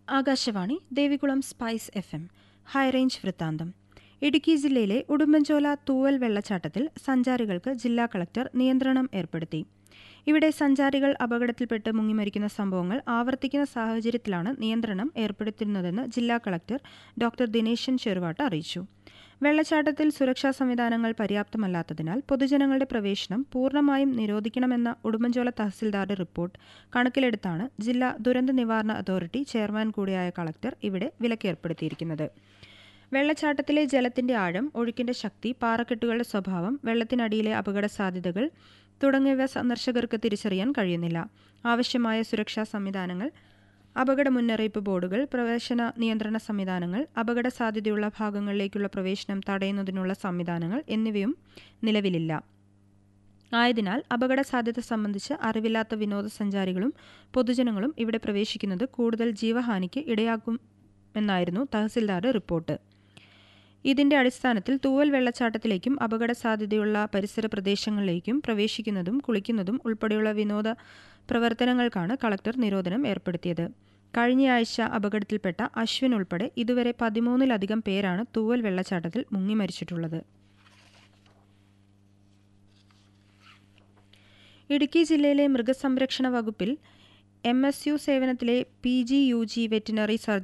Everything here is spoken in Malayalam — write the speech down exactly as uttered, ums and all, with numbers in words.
Akashvani Devikulam spice F M high range വൃത്താന്തം. ഇടുക്കി ജില്ലയിലെ ഉടുമ്പൻചോല തൂവൽ വെള്ളച്ചാട്ടത്തിൽ സഞ്ചാരികൾക്ക് ജില്ലാ കളക്ടർ നിയന്ത്രണം ഏർപ്പെടുത്തി. ഇവിടെ സഞ്ചാരികൾ അപകടത്തിൽപ്പെട്ട് മുങ്ങിമരിക്കുന്ന സംഭവങ്ങൾ ആവർത്തിക്കുന്ന സാഹചര്യത്തിലാണ് നിയന്ത്രണം ഏർപ്പെടുത്തുന്നതെന്ന് ജില്ലാ കളക്ടർ ഡോക്ടർ ദിനേശൻ ചെറുവാട്ട് അറിയിച്ചു. വെള്ളച്ചാട്ടത്തിൽ സുരക്ഷാ സംവിധാനങ്ങൾ പര്യാപ്തമല്ലാത്തതിനാൽ പൊതുജനങ്ങളുടെ പ്രവേശനം പൂർണ്ണമായും നിരോധിക്കണമെന്ന ഉടുമ്പൻചോല തഹസിൽദാരുടെ റിപ്പോർട്ട് കണക്കിലെടുത്താണ് ജില്ലാ ദുരന്ത നിവാരണ അതോറിറ്റി ചെയർമാൻ കൂടിയായ കളക്ടർ ഇവിടെ വിലക്കേർപ്പെടുത്തിയിരിക്കുന്നത്. വെള്ളച്ചാട്ടത്തിലെ ജലത്തിന്റെ ആഴം, ഒഴുക്കിന്റെ ശക്തി, പാറക്കെട്ടുകളുടെ സ്വഭാവം, വെള്ളത്തിനടിയിലെ അപകട സാധ്യതകൾ തുടങ്ങിയവ സന്ദർശകർക്ക് തിരിച്ചറിയാൻ കഴിയുന്നില്ല. ആവശ്യമായ സുരക്ഷാ സംവിധാനങ്ങൾ, അപകട മുന്നറിയിപ്പ് ബോർഡുകൾ, പ്രവേശന നിയന്ത്രണ സംവിധാനങ്ങൾ, അപകട സാധ്യതയുള്ള ഭാഗങ്ങളിലേക്കുള്ള പ്രവേശനം തടയുന്നതിനുള്ള സംവിധാനങ്ങൾ എന്നിവയും നിലവിലില്ല. ആയതിനാൽ അപകട സാധ്യത സംബന്ധിച്ച് അറിവില്ലാത്ത വിനോദസഞ്ചാരികളും പൊതുജനങ്ങളും ഇവിടെ പ്രവേശിക്കുന്നത് കൂടുതൽ ജീവഹാനിക്ക് ഇടയാക്കുമെന്നായിരുന്നു തഹസിൽദാരുടെ റിപ്പോർട്ട്. ഇതിന്റെ അടിസ്ഥാനത്തിൽ തൂവൽ വെള്ളച്ചാട്ടത്തിലേക്കും അപകട സാധ്യതയുള്ള പരിസര പ്രദേശങ്ങളിലേക്കും പ്രവേശിക്കുന്നതും കുളിക്കുന്നതും ഉൾപ്പെടെയുള്ള വിനോദ പ്രവർത്തനങ്ങൾക്കാണ് കളക്ടർ നിരോധനം ഏർപ്പെടുത്തിയത്. കഴിഞ്ഞയാഴ്ച അപകടത്തിൽപ്പെട്ട അശ്വിൻ ഉൾപ്പെടെ ഇതുവരെ പതിമൂന്നിലധികം പേരാണ് തൂവൽ വെള്ളച്ചാട്ടത്തിൽ മുങ്ങിമരിച്ചിട്ടുള്ളത്. ഇടുക്കി ജില്ലയിലെ മൃഗസംരക്ഷണ വകുപ്പിൽ M S U സേവനത്തിലെ P G U G veterinary surgeon